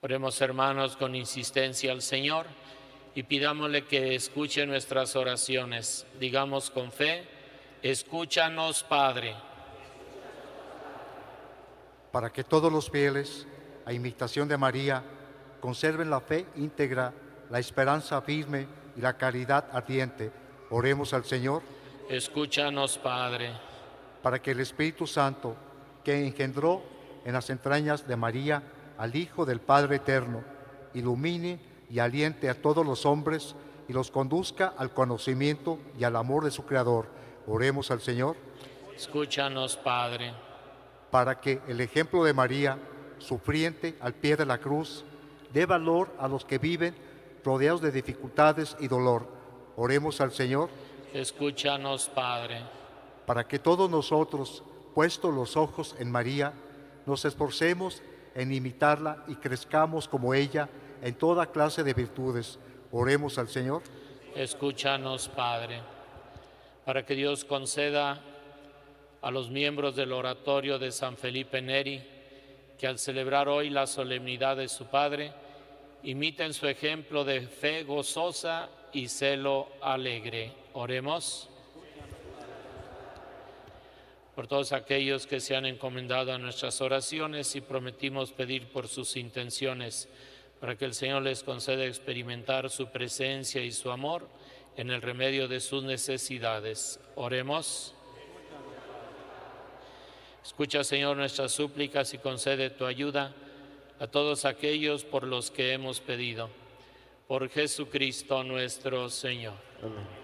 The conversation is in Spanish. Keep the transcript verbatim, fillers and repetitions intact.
Oremos, hermanos, con insistencia al Señor y pidámosle que escuche nuestras oraciones. Digamos con fe: escúchanos, Padre. Para que todos los fieles, a imitación de María, conserven la fe íntegra, la esperanza firme y la caridad ardiente, oremos al Señor. Escúchanos, Padre. Para que el Espíritu Santo, que engendró en las entrañas de María al Hijo del Padre Eterno, ilumine y aliente a todos los hombres y los conduzca al conocimiento y al amor de su Creador. Oremos al Señor. Escúchanos, Padre. Para que el ejemplo de María, sufriente al pie de la cruz, dé valor a los que viven rodeados de dificultades y dolor. Oremos al Señor. Escúchanos, Padre. Para que todos nosotros, puestos los ojos en María, nos esforcemos en imitarla y crezcamos como ella en toda clase de virtudes. Oremos al Señor. Escúchanos, Padre. Para que Dios conceda a los miembros del oratorio de San Felipe Neri, que al celebrar hoy la solemnidad de su Padre, imiten su ejemplo de fe gozosa y celo alegre. Oremos. Por todos aquellos que se han encomendado a nuestras oraciones y prometimos pedir por sus intenciones, para que el Señor les conceda experimentar su presencia y su amor en el remedio de sus necesidades. Oremos. Escucha, Señor, nuestras súplicas y concede tu ayuda a todos aquellos por los que hemos pedido. Por Jesucristo nuestro Señor. Amén.